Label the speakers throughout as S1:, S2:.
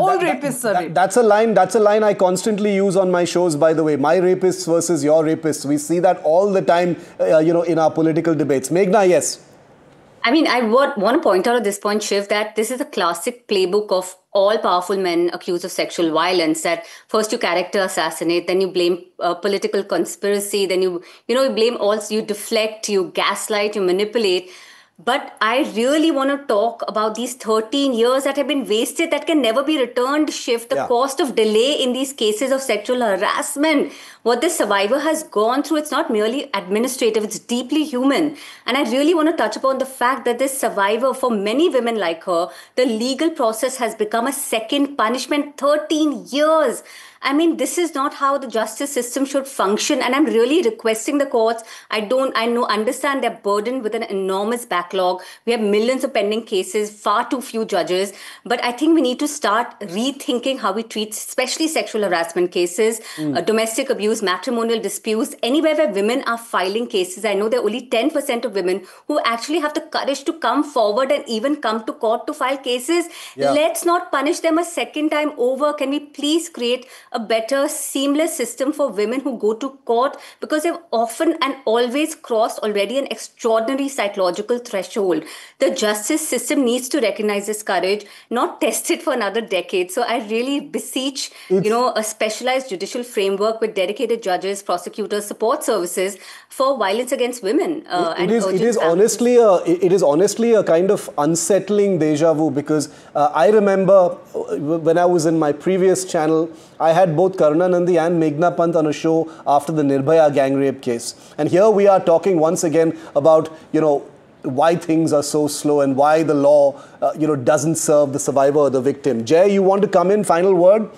S1: All rapists are raped.
S2: That's a line. That's a line I constantly use on my shows. By the way, my rapists versus your rapists. We see that all the time. In our political debates. Meghna, yes.
S3: I mean, I want to point out at this point, Shiv, that this is a classic playbook of all powerful men accused of sexual violence. That first you character assassinate, then you blame political conspiracy, then you blame also, you deflect, you gaslight, you manipulate. But I really want to talk about these 13 years that have been wasted, that can never be returned, Shiv. The cost of delay in these cases of sexual harassment, what the survivor has gone through, it's not merely administrative, it's deeply human. And I really want to touch upon the fact that this survivor, for many women like her, the legal process has become a second punishment. 13 years. I mean, this is not how the justice system should function. And I'm really requesting the courts. Understand they're burdened with an enormous backlog. We have millions of pending cases, far too few judges. But I think we need to start rethinking how we treat, especially sexual harassment cases, domestic abuse, matrimonial disputes, anywhere where women are filing cases. I know there are only 10% of women who actually have the courage to come forward and even come to court to file cases. Yeah. Let's not punish them a second time over. Can we please create a better, seamless system for women who go to court, because they've often and always crossed already an extraordinary psychological threshold. The justice system needs to recognize this courage, not test it for another decade. So I really beseech, a specialized judicial framework with dedicated judges, prosecutors, support services for violence against women.
S2: It is honestly a kind of unsettling deja vu, because I remember when I was in my previous channel, I had both Karuna Nandi and Meghna Pant on a show after the Nirbhaya gang rape case. And here we are talking once again about, why things are so slow and why the law, doesn't serve the survivor or the victim. Jay, you want to come in? Final word?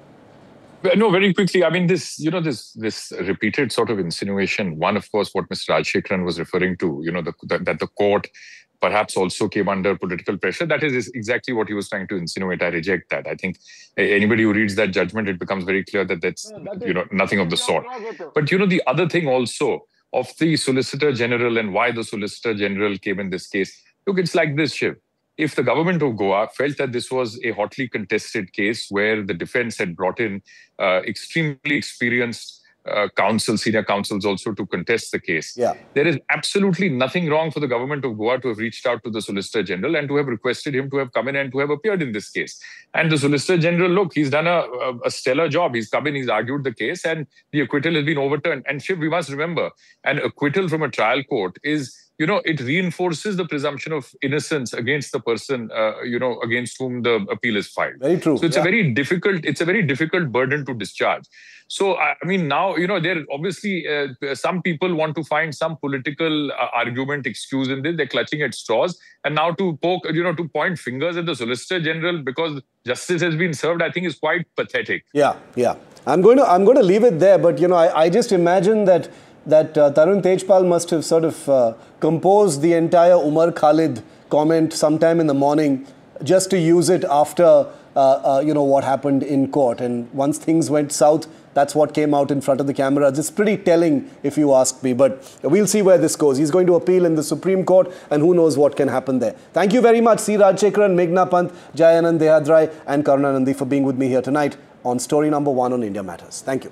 S4: No, very quickly. I mean, this repeated sort of insinuation. One, of course, what Mr. Rajshekharan was referring to, that the court perhaps also came under political pressure. That is exactly what he was trying to insinuate. I reject that. I think anybody who reads that judgment, it becomes very clear that that's, nothing of the sort. But, the other thing also of the Solicitor General and why the Solicitor General came in this case. Look, it's like this, Shiv. If the government of Goa felt that this was a hotly contested case where the defense had brought in extremely experienced senior counsels also to contest the case. Yeah. There is absolutely nothing wrong for the government of Goa to have reached out to the Solicitor General and to have requested him to have come in and to have appeared in this case. And the Solicitor General, look, he's done a stellar job. He's come in, he's argued the case, and the acquittal has been overturned. And Shiv, we must remember, an acquittal from a trial court is, it reinforces the presumption of innocence against the person, against whom the appeal is filed.
S2: Very true.
S4: So it's a very difficult burden to discharge. So, I mean, now, there obviously some people want to find some political argument, excuse in this. They're clutching at straws. And now to poke, to point fingers at the Solicitor General because justice has been served, I think is quite pathetic.
S2: Yeah. I'm going to leave it there. But, I just imagine that Tarun Tejpal must have sort of composed the entire Umar Khalid comment sometime in the morning just to use it after, what happened in court. And once things went south, that's what came out in front of the cameras. It's pretty telling, if you ask me. But we'll see where this goes. He's going to appeal in the Supreme Court, and who knows what can happen there. Thank you very much, C. Rajshekharan, Meghna Pant, Jayanand Dehadrai, and Karuna Nandi for being with me here tonight on Story Number 1 on India Matters. Thank you.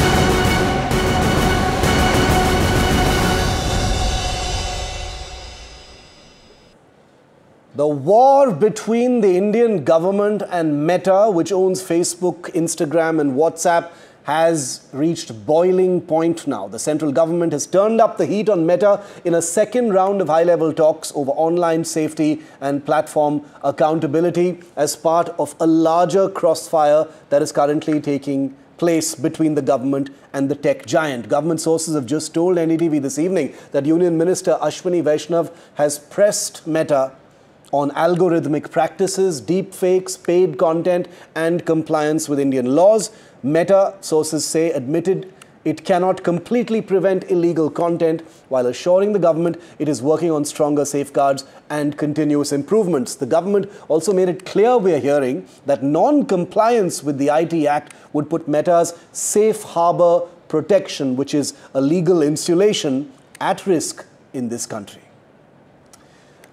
S2: The war between the Indian government and Meta, which owns Facebook, Instagram and WhatsApp, has reached boiling point now. The central government has turned up the heat on Meta in a second round of high-level talks over online safety and platform accountability as part of a larger crossfire that is currently taking place between the government and the tech giant. Government sources have just told NDTV this evening that Union Minister Ashwini Vaishnav has pressed Meta on algorithmic practices, deepfakes, paid content and compliance with Indian laws. Meta, sources say, admitted it cannot completely prevent illegal content while assuring the government it is working on stronger safeguards and continuous improvements. The government also made it clear, we are hearing, that non-compliance with the IT Act would put Meta's safe harbor protection, which is a legal insulation, at risk in this country.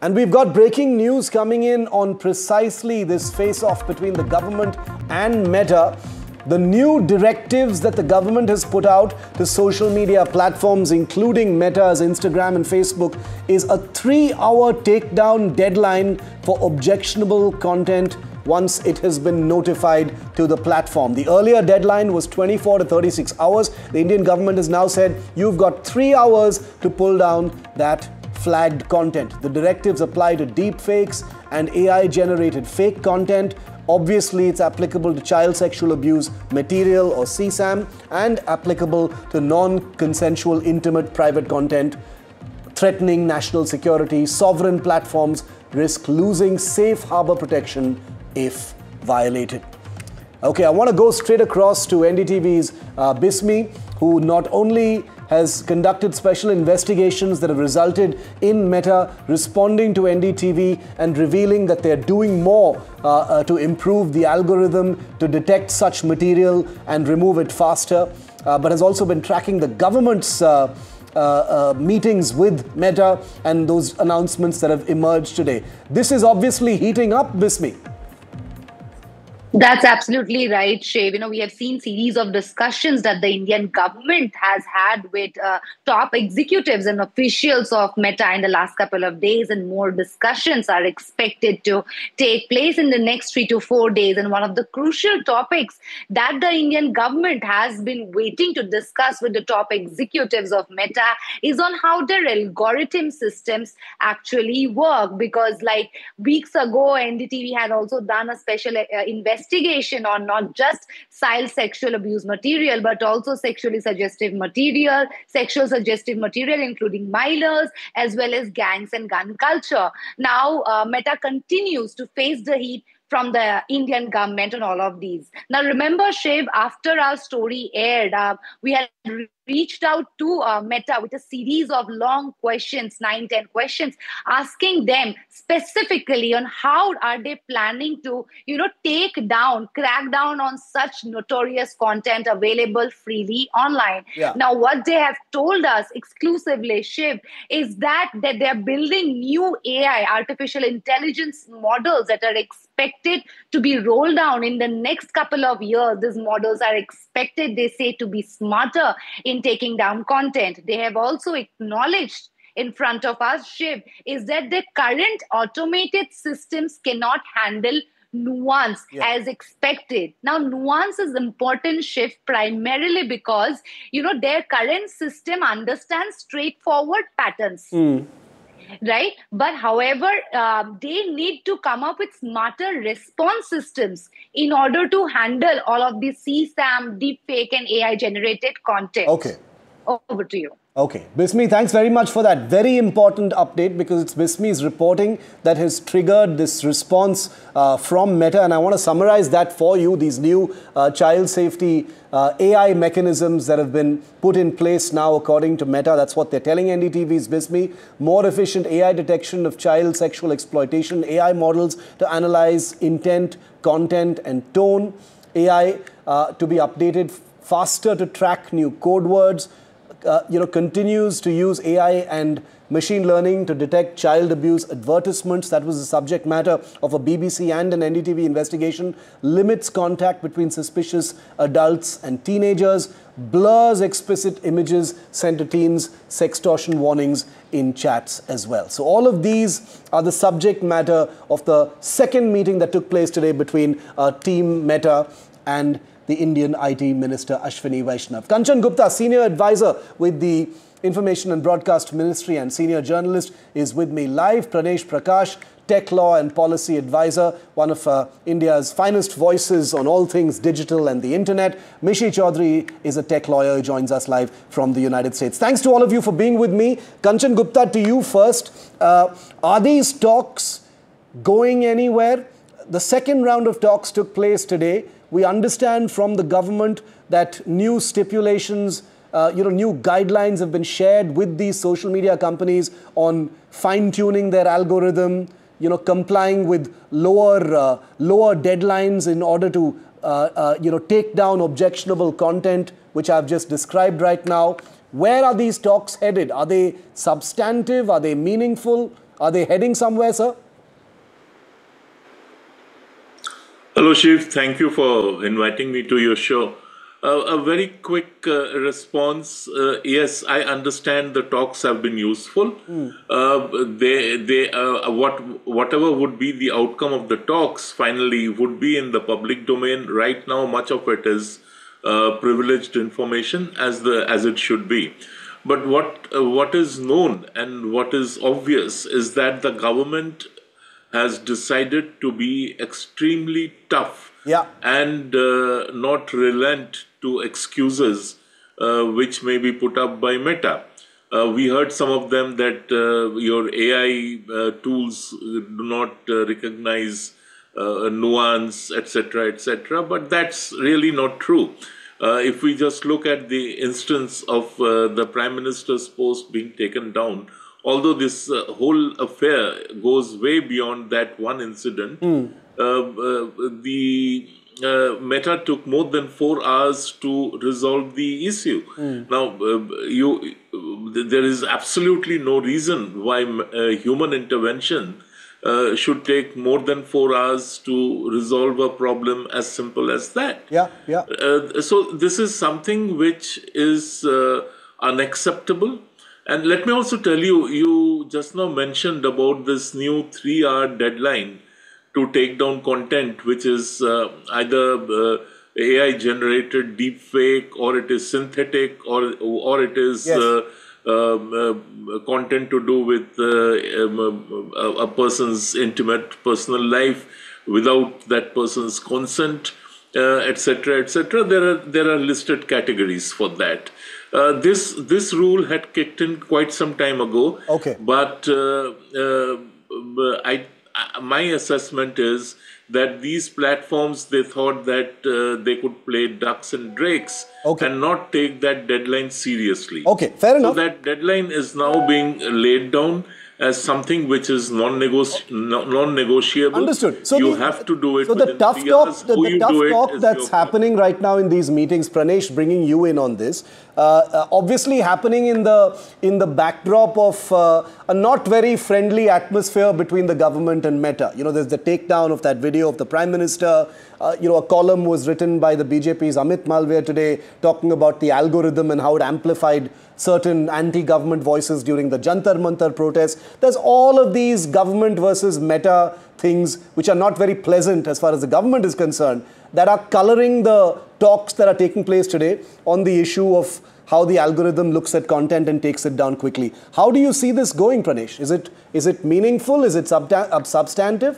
S2: And we've got breaking news coming in on precisely this face-off between the government and Meta. The new directives that the government has put out to social media platforms, including Meta's Instagram and Facebook, is a 3-hour takedown deadline for objectionable content once it has been notified to the platform. The earlier deadline was 24 to 36 hours. The Indian government has now said you've got 3 hours to pull down that flagged content. The directives apply to deepfakes and AI-generated fake content. Obviously, it's applicable to child sexual abuse material or CSAM and applicable to non-consensual intimate private content threatening national security. Sovereign platforms risk losing safe harbor protection if violated. Okay, I want to go straight across to NDTV's Bismi, who not only has conducted special investigations that have resulted in Meta responding to NDTV and revealing that they're doing more to improve the algorithm to detect such material and remove it faster, but has also been tracking the government's meetings with Meta and those announcements that have emerged today. This is obviously heating up, Bismi.
S1: That's absolutely right, Shiv. We have seen series of discussions that the Indian government has had with top executives and officials of Meta in the last couple of days, and more discussions are expected to take place in the next 3 to 4 days. And one of the crucial topics that the Indian government has been waiting to discuss with the top executives of Meta is on how their algorithm systems actually work. Because like weeks ago, NDTV had also done a special investigation on not just child sexual abuse material, but also sexually suggestive material, including minors, as well as gangs and gun culture. Now, Meta continues to face the heat from the Indian government on all of these. Now, remember, Shiv, after our story aired, we had reached out to Meta with a series of long questions, 9-10 questions, asking them specifically on how are they planning to, crack down on such notorious content available freely online. Yeah. Now, what they have told us exclusively, Shiv, is that they're building new AI, artificial intelligence models that are expected to be rolled down in the next couple of years. These models are expected, they say, to be smarter in taking down content. They have also acknowledged in front of us, Shiv, is that the current automated systems cannot handle nuance as expected. Now, nuance is important, Shiv, primarily because, their current system understands straightforward patterns. Right? But however, they need to come up with smarter response systems in order to handle all of these CSAM, deepfake and AI-generated content.
S2: Okay.
S1: Over to you.
S2: Okay. Bismi, thanks very much for that very important update, because it's Bismi's reporting that has triggered this response from Meta. And I want to summarize that for you, these new child safety AI mechanisms that have been put in place now according to Meta. That's what they're telling NDTV's Bismi. More efficient AI detection of child sexual exploitation, AI models to analyze intent, content and tone, AI to be updated faster to track new code words, continues to use AI and machine learning to detect child abuse advertisements. That was the subject matter of a BBC and an NDTV investigation. Limits contact between suspicious adults and teenagers. Blurs explicit images sent to teens. Sextortion warnings in chats as well. So all of these are the subject matter of the second meeting that took place today between Team Meta and the Indian IT Minister Ashwini Vaishnav. Kanchan Gupta, Senior Advisor with the Information and Broadcast Ministry and Senior Journalist, is with me live. Pranesh Prakash, Tech Law and Policy Advisor, one of India's finest voices on all things digital and the internet. Mishi Chaudhary is a tech lawyer who joins us live from the United States. Thanks to all of you for being with me. Kanchan Gupta, to you first. Are these talks going anywhere? The second round of talks took place today. We understand from the government that new stipulations, new guidelines have been shared with these social media companies on fine-tuning their algorithm, complying with lower deadlines in order to, take down objectionable content, which I've just described right now. Where are these talks headed? Are they substantive? Are they meaningful? Are they heading somewhere, sir?
S5: Hello, Shiv. Thank you for inviting me to your show. A very quick response. Yes, I understand the talks have been useful. Whatever would be the outcome of the talks finally would be in the public domain. Right now, much of it is privileged information, as it should be. But what is known and what is obvious is that the government has decided to be extremely tough and not relent to excuses which may be put up by Meta. We heard some of them that your AI tools do not recognize nuance, etc., etc., but that's really not true. If we just look at the instance of the Prime Minister's post being taken down, although this whole affair goes way beyond that one incident, the Meta took more than 4 hours to resolve the issue. Now, there is absolutely no reason why human intervention should take more than 4 hours to resolve a problem as simple as that. So this is something which is unacceptable. And let me also tell you, you just now mentioned about this new 3-hour deadline to take down content, which is either AI-generated deepfake, or it is synthetic, or it is content to do with a person's intimate personal life without that person's consent, etc., etc. There are listed categories for that. This rule had kicked in quite some time ago. But my assessment is that these platforms, they thought that they could play ducks and drakes and not take that deadline seriously.
S2: Fair enough.
S5: So that deadline is now being laid down as something which is non-negotiable.
S2: Understood. So
S5: you have to do it.
S2: So the tough talk that's happening right now in these meetings, Pranesh, bringing you in on this, obviously happening in the backdrop of a not very friendly atmosphere between the government and Meta. You know, there's the takedown of that video of the Prime Minister. You know, a column was written by the BJP's Amit Malviya today talking about the algorithm and how it amplified certain anti-government voices during the Jantar Mantar protests. There's all of these government versus Meta things which are not very pleasant as far as the government is concerned, that are coloring the talks that are taking place today on the issue of how the algorithm looks at content and takes it down quickly. How do you see this going, Pranesh? Is it meaningful? Is it substantive?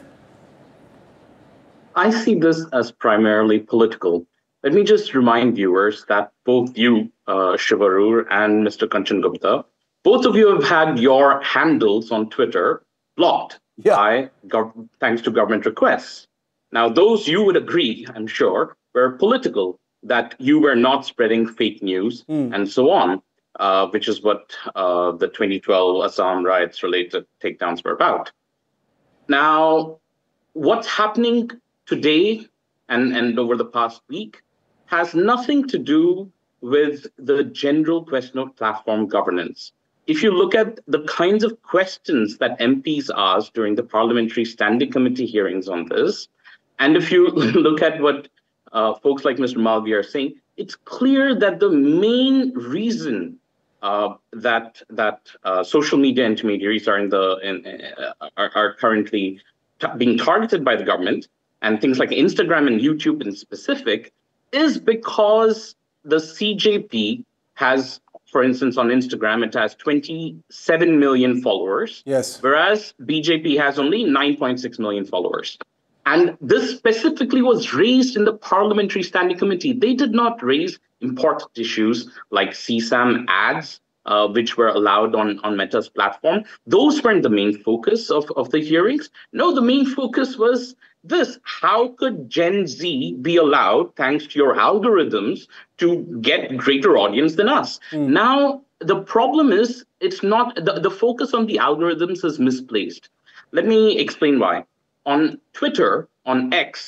S6: I see this as primarily political. Let me just remind viewers that both you, Shivarur, and Mr. Kanchan Gupta, both of you have had your handles on Twitter blocked thanks to government requests. Now, those you would agree, I'm sure, were political, that you were not spreading fake news and so on, which is what the 2012 Assam riots-related takedowns were about. Now, what's happening today and over the past week has nothing to do with the general question of platform governance. If you look at the kinds of questions that MPs asked during the Parliamentary Standing Committee hearings on this, and if you look at what folks like Mr. Malviya are saying, it's clear that the main reason that social media intermediaries are currently being targeted by the government, and things like Instagram and YouTube in specific, is because the CJP has, for instance, on Instagram, it has 27 million followers, whereas BJP has only 9.6 million followers. And this specifically was raised in the Parliamentary Standing Committee. They did not raise important issues like CSAM ads, which were allowed on Meta's platform. Those weren't the main focus of the hearings. No, the main focus was this: how could Gen Z be allowed, thanks to your algorithms, to get greater audience than us? Now, the problem is, it's not, the focus on the algorithms is misplaced. Let me explain why. On Twitter, on X,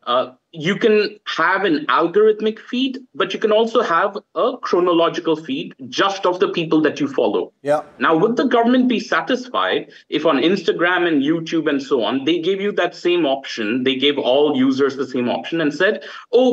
S6: you can have an algorithmic feed, but you can also have a chronological feed just of the people that you follow.
S2: Yeah.
S6: Now, would the government be satisfied if on Instagram and YouTube and so on, they gave you that same option? They gave all users the same option and said, oh,